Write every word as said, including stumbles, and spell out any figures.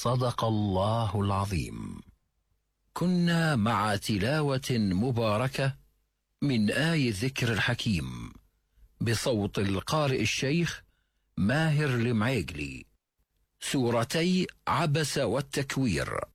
صدق الله العظيم. كنا مع تلاوة مباركة من آي الذكر الحكيم بصوت القارئ الشيخ ماهر المعيقلي، سورتي عبس والتكوير.